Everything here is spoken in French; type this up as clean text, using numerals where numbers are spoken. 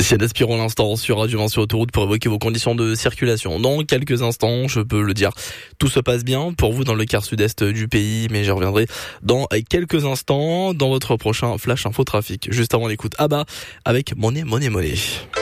C'est d'Aspirant l'instant sur Radio 1 sur Autoroute pour évoquer vos conditions de circulation. Dans quelques instants, je peux le dire, tout se passe bien pour vous dans le quart sud-est du pays, mais je reviendrai dans quelques instants dans votre prochain Flash Info Trafic. Juste avant l'écoute, Abba avec Money Money Money.